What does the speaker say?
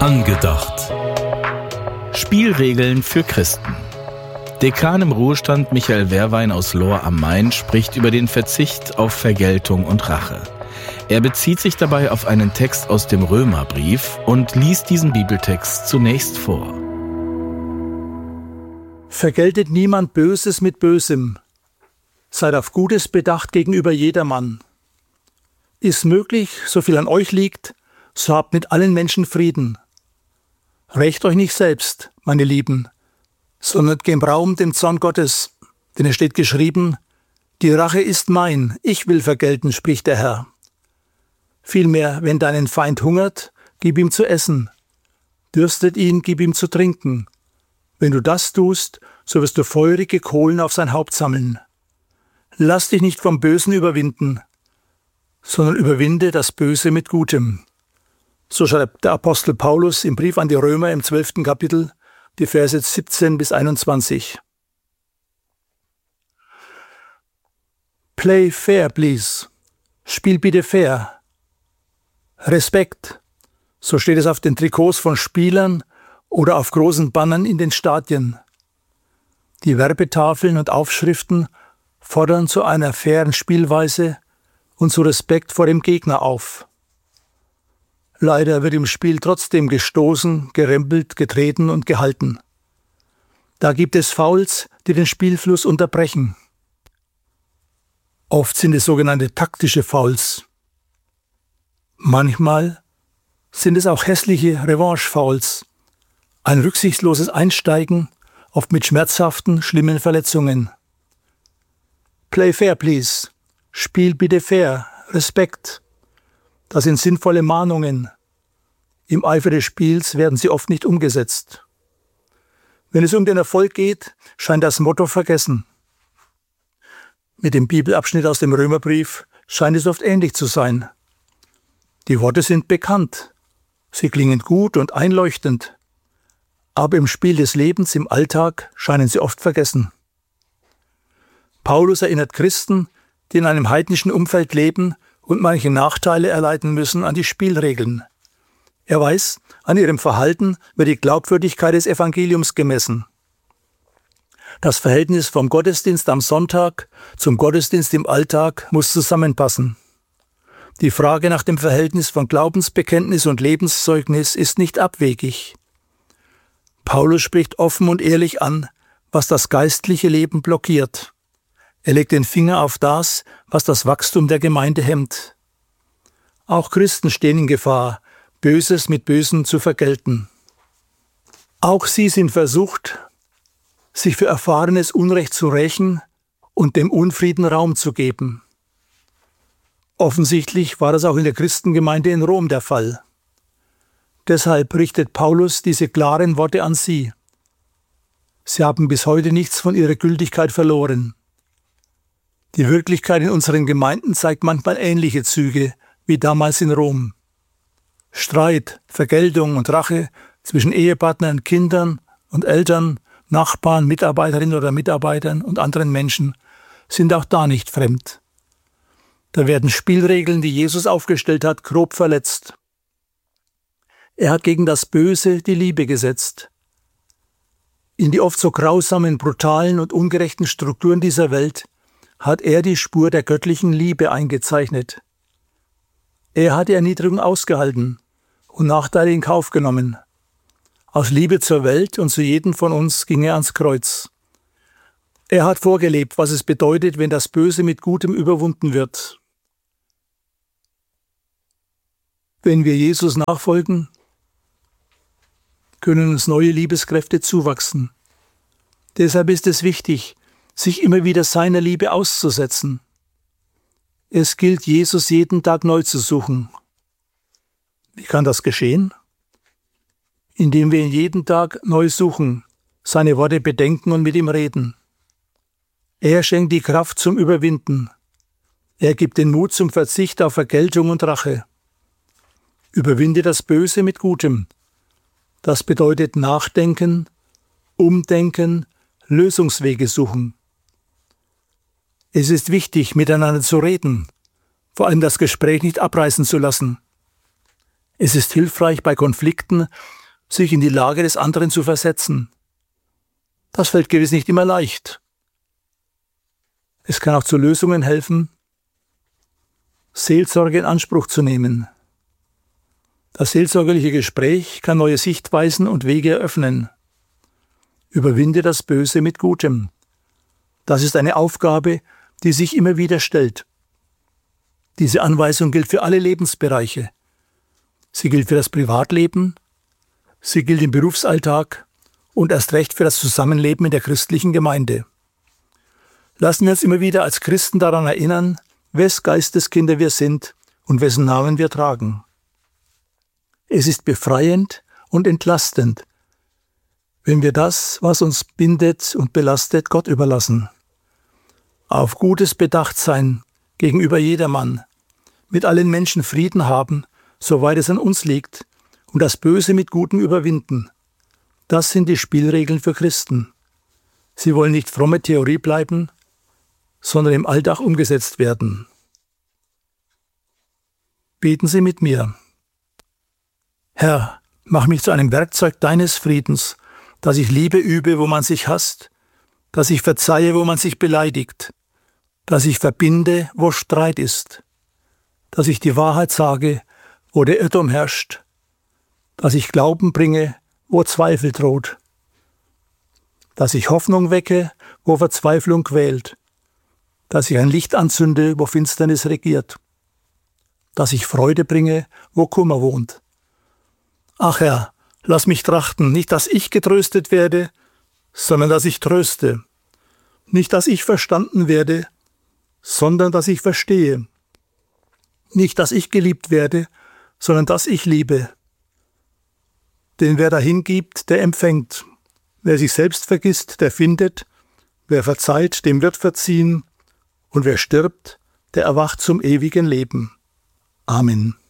Angedacht. Spielregeln für Christen. Dekan im Ruhestand Michael Wehrwein aus Lohr am Main spricht über den Verzicht auf Vergeltung und Rache. Er bezieht sich dabei auf einen Text aus dem Römerbrief und liest diesen Bibeltext zunächst vor. Vergeltet niemand Böses mit Bösem. Seid auf Gutes bedacht gegenüber jedermann. Ist möglich, so viel an euch liegt, so habt mit allen Menschen Frieden. Rächt euch nicht selbst, meine Lieben, sondern gebt Raum dem Zorn Gottes, denn es steht geschrieben, die Rache ist mein, ich will vergelten, spricht der Herr. Vielmehr, wenn deinen Feind hungert, gib ihm zu essen, dürstet ihn, gib ihm zu trinken. Wenn du das tust, so wirst du feurige Kohlen auf sein Haupt sammeln. Lass dich nicht vom Bösen überwinden, sondern überwinde das Böse mit Gutem. So schreibt der Apostel Paulus im Brief an die Römer im 12. Kapitel, die Verse 17 bis 21. Play fair, please. Spiel bitte fair. Respekt. So steht es auf den Trikots von Spielern oder auf großen Bannern in den Stadien. Die Werbetafeln und Aufschriften fordern zu einer fairen Spielweise und zu Respekt vor dem Gegner auf. Leider wird im Spiel trotzdem gestoßen, gerempelt, getreten und gehalten. Da gibt es Fouls, die den Spielfluss unterbrechen. Oft sind es sogenannte taktische Fouls. Manchmal sind es auch hässliche Revanche-Fouls, ein rücksichtsloses Einsteigen, oft mit schmerzhaften, schlimmen Verletzungen. Play fair, please. Spiel bitte fair. Respekt. Das sind sinnvolle Mahnungen. Im Eifer des Spiels werden sie oft nicht umgesetzt. Wenn es um den Erfolg geht, scheint das Motto vergessen. Mit dem Bibelabschnitt aus dem Römerbrief scheint es oft ähnlich zu sein. Die Worte sind bekannt. Sie klingen gut und einleuchtend. Aber im Spiel des Lebens, im Alltag, scheinen sie oft vergessen. Paulus erinnert Christen, die in einem heidnischen Umfeld leben und manche Nachteile erleiden müssen, an die Spielregeln. Er weiß, an ihrem Verhalten wird die Glaubwürdigkeit des Evangeliums gemessen. Das Verhältnis vom Gottesdienst am Sonntag zum Gottesdienst im Alltag muss zusammenpassen. Die Frage nach dem Verhältnis von Glaubensbekenntnis und Lebenszeugnis ist nicht abwegig. Paulus spricht offen und ehrlich an, was das geistliche Leben blockiert. Er legt den Finger auf das, was das Wachstum der Gemeinde hemmt. Auch Christen stehen in Gefahr, Böses mit Bösem zu vergelten. Auch sie sind versucht, sich für erfahrenes Unrecht zu rächen und dem Unfrieden Raum zu geben. Offensichtlich war das auch in der Christengemeinde in Rom der Fall. Deshalb richtet Paulus diese klaren Worte an sie. Sie haben bis heute nichts von ihrer Gültigkeit verloren. Die Wirklichkeit in unseren Gemeinden zeigt manchmal ähnliche Züge wie damals in Rom. Streit, Vergeltung und Rache zwischen Ehepartnern, Kindern und Eltern, Nachbarn, Mitarbeiterinnen oder Mitarbeitern und anderen Menschen sind auch da nicht fremd. Da werden Spielregeln, die Jesus aufgestellt hat, grob verletzt. Er hat gegen das Böse die Liebe gesetzt. In die oft so grausamen, brutalen und ungerechten Strukturen dieser Welt hat er die Spur der göttlichen Liebe eingezeichnet. Er hat die Erniedrigung ausgehalten und Nachteile in Kauf genommen. Aus Liebe zur Welt und zu jedem von uns ging er ans Kreuz. Er hat vorgelebt, was es bedeutet, wenn das Böse mit Gutem überwunden wird. Wenn wir Jesus nachfolgen, können uns neue Liebeskräfte zuwachsen. Deshalb ist es wichtig, sich immer wieder seiner Liebe auszusetzen. Es gilt, Jesus jeden Tag neu zu suchen. Wie kann das geschehen? Indem wir ihn jeden Tag neu suchen, seine Worte bedenken und mit ihm reden. Er schenkt die Kraft zum Überwinden. Er gibt den Mut zum Verzicht auf Vergeltung und Rache. Überwinde das Böse mit Gutem. Das bedeutet nachdenken, umdenken, Lösungswege suchen. Es ist wichtig, miteinander zu reden, vor allem das Gespräch nicht abreißen zu lassen. Es ist hilfreich, bei Konflikten sich in die Lage des anderen zu versetzen. Das fällt gewiss nicht immer leicht. Es kann auch zu Lösungen helfen, Seelsorge in Anspruch zu nehmen. Das seelsorgerliche Gespräch kann neue Sichtweisen und Wege eröffnen. Überwinde das Böse mit Gutem. Das ist eine Aufgabe, die sich immer wieder stellt. Diese Anweisung gilt für alle Lebensbereiche. Sie gilt für das Privatleben, sie gilt im Berufsalltag und erst recht für das Zusammenleben in der christlichen Gemeinde. Lassen wir uns immer wieder als Christen daran erinnern, wes Geisteskinder wir sind und wessen Namen wir tragen. Es ist befreiend und entlastend, wenn wir das, was uns bindet und belastet, Gott überlassen. Auf Gutes bedacht sein gegenüber jedermann, mit allen Menschen Frieden haben, soweit es an uns liegt, und das Böse mit Gutem überwinden. Das sind die Spielregeln für Christen. Sie wollen nicht fromme Theorie bleiben, sondern im Alltag umgesetzt werden. Beten Sie mit mir. Herr, mach mich zu einem Werkzeug deines Friedens, dass ich Liebe übe, wo man sich hasst, dass ich verzeihe, wo man sich beleidigt, dass ich verbinde, wo Streit ist, dass ich die Wahrheit sage, wo der Irrtum herrscht, dass ich Glauben bringe, wo Zweifel droht, dass ich Hoffnung wecke, wo Verzweiflung quält, dass ich ein Licht anzünde, wo Finsternis regiert, dass ich Freude bringe, wo Kummer wohnt. Ach Herr, lass mich trachten, nicht, dass ich getröstet werde, sondern dass ich tröste. Nicht, dass ich verstanden werde, sondern dass ich verstehe. Nicht, dass ich geliebt werde, sondern dass ich liebe. Denn wer dahin gibt, der empfängt. Wer sich selbst vergisst, der findet. Wer verzeiht, dem wird verziehen. Und wer stirbt, der erwacht zum ewigen Leben. Amen.